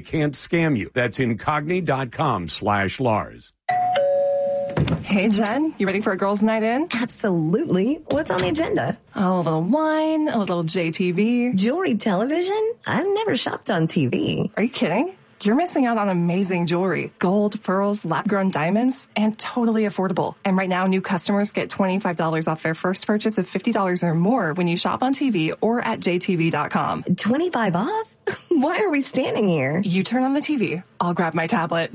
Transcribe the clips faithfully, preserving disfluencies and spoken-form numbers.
can't scam you. That's Incogni.com slash Lars. Hey, Jen, you ready for a girls' night in? Absolutely. What's on the agenda? Oh, a little wine, a little J T V. Jewelry television? I've never shopped on T V. Are you kidding? You're missing out on amazing jewelry. Gold, pearls, lab-grown diamonds, and totally affordable. And right now, new customers get twenty-five dollars off their first purchase of fifty dollars or more when you shop on T V or at J T V dot com. twenty-five off? Why are we standing here? You turn on the T V. I'll grab my tablet.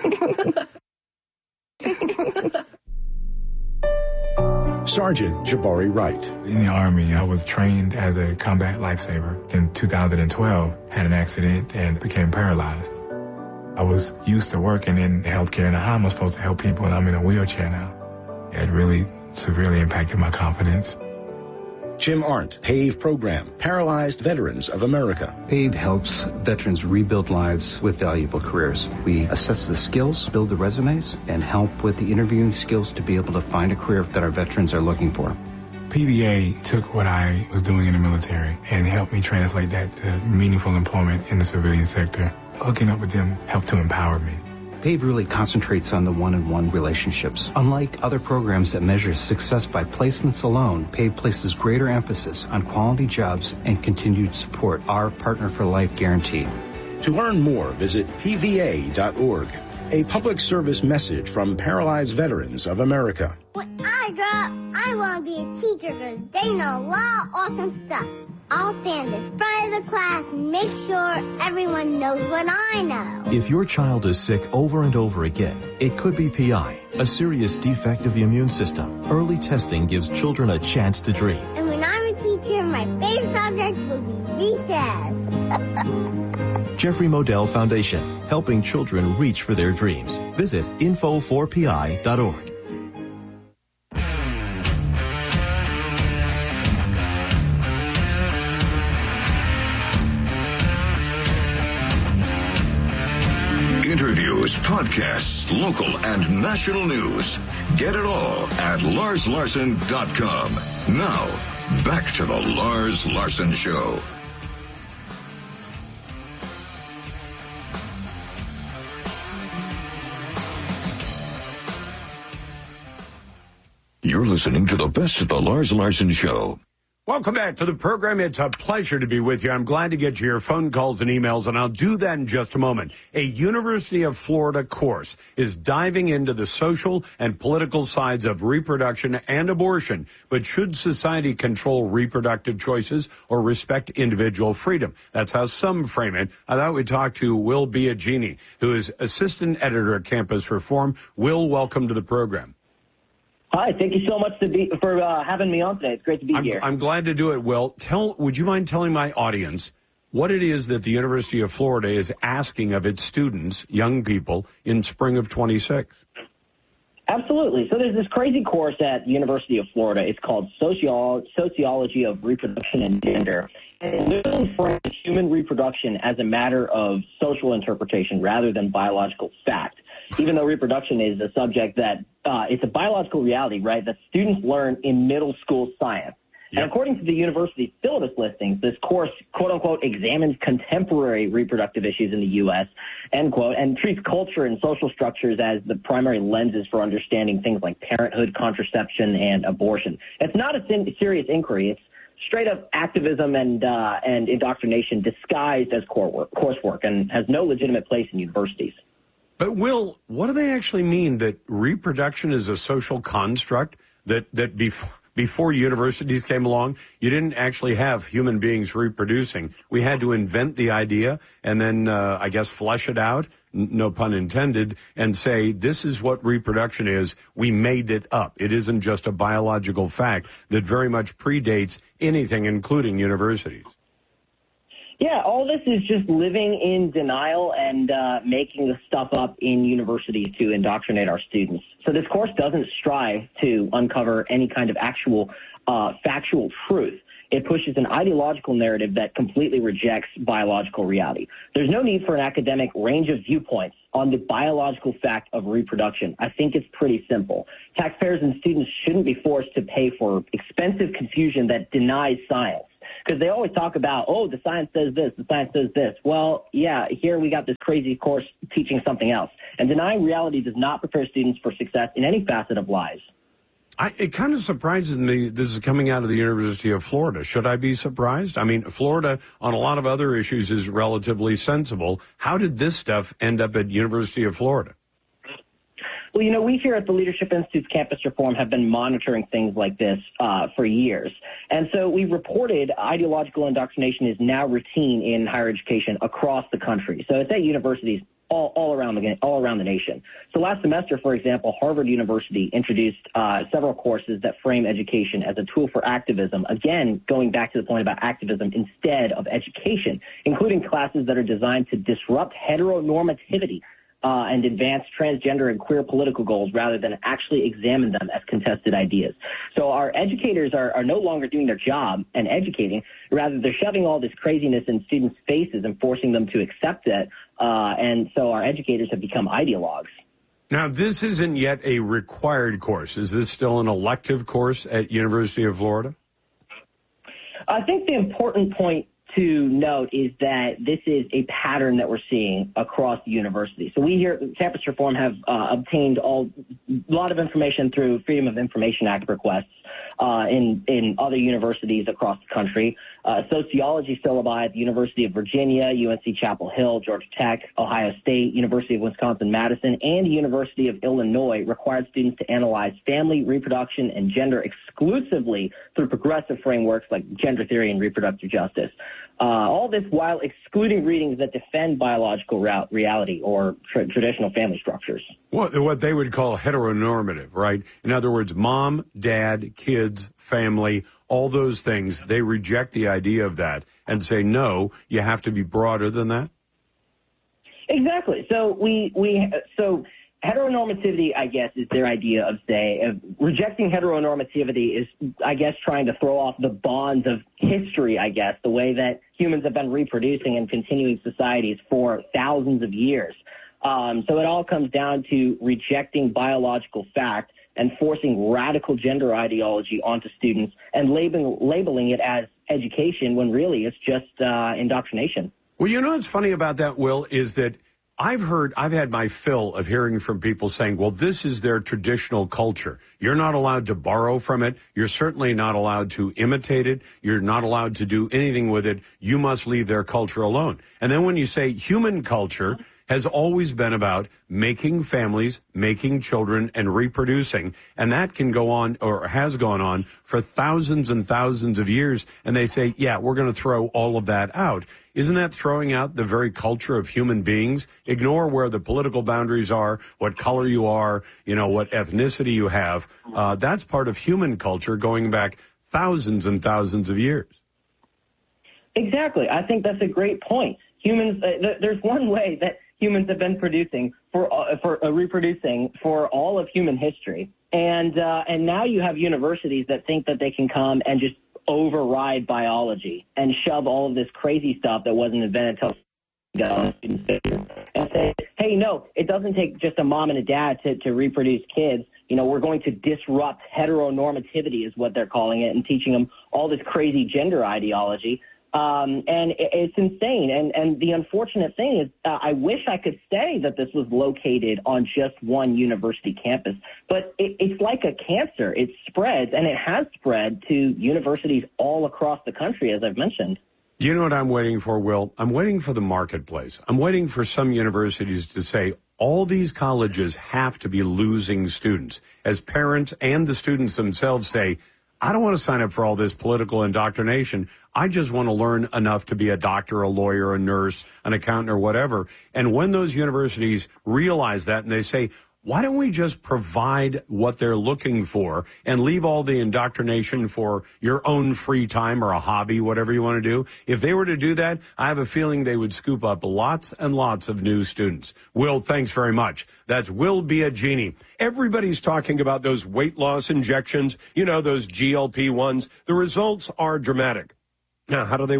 Sergeant Jabari Wright. In the Army, I was trained as a combat lifesaver. In two thousand twelve, had an accident and became paralyzed. I was used to working in healthcare, and how am I supposed to help people, and I'm in a wheelchair now? It really severely impacted my confidence. Jim Arndt, PAVE program, Paralyzed Veterans of America. PAVE helps veterans rebuild lives with valuable careers. We assess the skills, build the resumes, and help with the interviewing skills to be able to find a career that our veterans are looking for. P V A took what I was doing in the military and helped me translate that to meaningful employment in the civilian sector. Hooking up with them helped to empower me. PAVE really concentrates on the one-on-one relationships. Unlike other programs that measure success by placements alone, PAVE places greater emphasis on quality jobs and continued support, our Partner for Life guarantee. To learn more, visit P V A dot org. A public service message from Paralyzed Veterans of America. When I grow up, I want to be a teacher because they know a lot of awesome stuff. I'll stand in front of the class and make sure everyone knows what I know. If your child is sick over and over again, it could be P I, a serious defect of the immune system. Early testing gives children a chance to dream. And when I'm a teacher, my favorite subject will be recess. Jeffrey Modell Foundation, helping children reach for their dreams. Visit info four P I dot org. Interviews, podcasts, local and national news. Get it all at Lars Larson dot com. Now, back to the Lars Larson Show. You're listening to the best of the Lars Larson Show. Welcome back to the program. It's a pleasure to be with you. I'm glad to get to your phone calls and emails, and I'll do that in just a moment. A University of Florida course is diving into the social and political sides of reproduction and abortion. But should society control reproductive choices or respect individual freedom? That's how some frame it. I thought we'd talk to Will Biagini, who is assistant editor at Campus Reform. Will, welcome to the program. Hi, thank you so much to be, for uh, having me on today. It's great to be I'm, here. I'm glad to do it, Will. Tell, would you mind telling my audience what it is that the University of Florida is asking of its students, young people, in spring of twenty-six? Absolutely. So there's this crazy course at the University of Florida. It's called Sociolo- Sociology of Reproduction and Gender. And it literally frames human reproduction as a matter of social interpretation rather than biological fact. Even though reproduction is a subject that uh, it's a biological reality, right, that students learn in middle school science. Yep. And according to the university's syllabus listings, this course, quote unquote, examines contemporary reproductive issues in the U S, end quote, and treats culture and social structures as the primary lenses for understanding things like parenthood, contraception, and abortion. It's not a serious inquiry. It's straight up activism and uh, and indoctrination disguised as core work, coursework, and has no legitimate place in universities. But, Will, what do they actually mean that reproduction is a social construct, that, that before, before universities came along, you didn't actually have human beings reproducing? We had to invent the idea and then, uh, I guess, flesh it out, n- no pun intended, and say, this is what reproduction is. We made it up. It isn't just a biological fact that very much predates anything, including universities. Yeah, all this is just living in denial and uh, making the stuff up in universities to indoctrinate our students. So this course doesn't strive to uncover any kind of actual uh, factual truth. It pushes an ideological narrative that completely rejects biological reality. There's no need for an academic range of viewpoints on the biological fact of reproduction. I think it's pretty simple. Taxpayers and students shouldn't be forced to pay for expensive confusion that denies science. because they always talk about, oh, the science says this, the science says this. Well, yeah, here we got this crazy course teaching something else. And denying reality does not prepare students for success in any facet of lives. I, it kind of surprises me this is coming out of the University of Florida. Should I be surprised? I mean, Florida on a lot of other issues is relatively sensible. How did this stuff end up at University of Florida? Well, you know, we here at the Leadership Institute's Campus Reform have been monitoring things like this uh, for years. And so we reported ideological indoctrination is now routine in higher education across the country. So it's at universities all, all around the all around the nation. So last semester, for example, Harvard University introduced uh, several courses that frame education as a tool for activism, again, going back to the point about activism instead of education, including classes that are designed to disrupt heteronormativity Uh, and advance transgender and queer political goals rather than actually examine them as contested ideas. So our educators are, are no longer doing their job and educating. Rather, they're shoving all this craziness in students' faces and forcing them to accept it. Uh, and so our educators have become ideologues. Now, this isn't yet a required course. Is this still an elective course at University of Florida? I think the important point to note is that this is a pattern that we're seeing across the university. So we here at Campus Reform have uh, obtained all, a lot of information through Freedom of Information Act requests uh, in, in other universities across the country. Uh, sociology syllabi at the University of Virginia, U N C Chapel Hill, Georgia Tech, Ohio State, University of Wisconsin-Madison, and University of Illinois required students to analyze family, reproduction, and gender exclusively through progressive frameworks like gender theory and reproductive justice. Uh, all this while excluding readings that defend biological rea- reality or tra- traditional family structures. What, what they would call heteronormative, right? In other words, mom, dad, kids, family, all those things, they reject the idea of that and say, no, you have to be broader than that? Exactly. So we, we, so heteronormativity, I guess, is their idea of, say, of rejecting heteronormativity is, I guess, trying to throw off the bonds of history, I guess, the way that humans have been reproducing and continuing societies for thousands of years. Um, so it all comes down to rejecting biological fact and forcing radical gender ideology onto students and labeling, labeling it as education when really it's just uh, indoctrination. Well, you know what's funny about that, Will, is that I've heard, I've had my fill of hearing from people saying, well, this is their traditional culture. You're not allowed to borrow from it. You're certainly not allowed to imitate it. You're not allowed to do anything with it. You must leave their culture alone. And then when you say human culture has always been about making families, making children, and reproducing. And that can go on, or has gone on, for thousands and thousands of years. And they say, yeah, we're going to throw all of that out. Isn't that throwing out the very culture of human beings? Ignore where the political boundaries are, what color you are, you know, what ethnicity you have. Uh, that's part of human culture going back thousands and thousands of years. Exactly. I think that's a great point. Humans, uh, th- there's one way that humans have been producing for uh, for uh, reproducing for all of human history, and uh, and now you have universities that think that they can come and just override biology and shove all of this crazy stuff that wasn't invented until and say, hey, no, it doesn't take just a mom and a dad to, to reproduce kids. You know, we're going to disrupt heteronormativity is what they're calling it, and teaching them all this crazy gender ideology. Um, and it, it's insane. And, and the unfortunate thing is uh, I wish I could say that this was located on just one university campus, but it, it's like a cancer. It spreads, and it has spread to universities all across the country, as I've mentioned. You know what I'm waiting for, Will? I'm waiting for the marketplace. I'm waiting for some universities to say all these colleges have to be losing students. As parents and the students themselves say, I don't want to sign up for all this political indoctrination. I just want to learn enough to be a doctor, a lawyer, a nurse, an accountant, or whatever. And when those universities realize that and they say, why don't we just provide what they're looking for and leave all the indoctrination for your own free time or a hobby, whatever you want to do? If they were to do that, I have a feeling they would scoop up lots and lots of new students. Will, thanks very much. That's Will Biagini. Everybody's talking about those weight loss injections, you know, those G L P ones. The results are dramatic. Now, how do they work?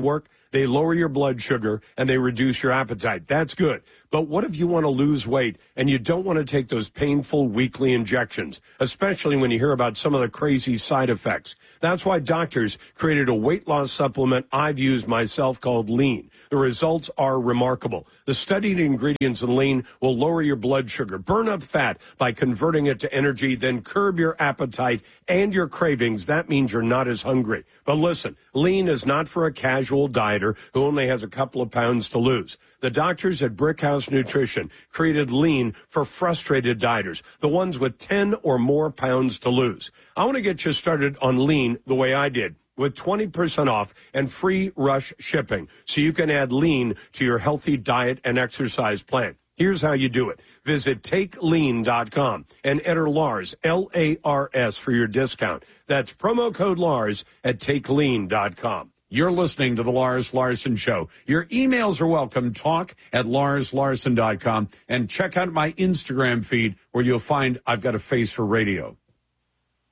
They lower your blood sugar, and they reduce your appetite. That's good. But what if you want to lose weight and you don't want to take those painful weekly injections, especially when you hear about some of the crazy side effects? That's why doctors created a weight loss supplement I've used myself called Lean. The results are remarkable. The studied ingredients in Lean will lower your blood sugar, burn up fat by converting it to energy, then curb your appetite and your cravings. That means you're not as hungry. But listen, Lean is not for a casual dieter who only has a couple of pounds to lose. The doctors at Brickhouse Nutrition created Lean for frustrated dieters, the ones with ten or more pounds to lose. I want to get you started on Lean the way I did, with twenty percent off and free rush shipping, so you can add Lean to your healthy diet and exercise plan. Here's how you do it. Visit take lean dot com and enter Lars, L A R S, for your discount. That's promo code Lars at take lean dot com. You're listening to the Lars Larson Show. Your emails are welcome. Talk at lars larson dot com. And check out my Instagram feed where you'll find I've got a face for radio.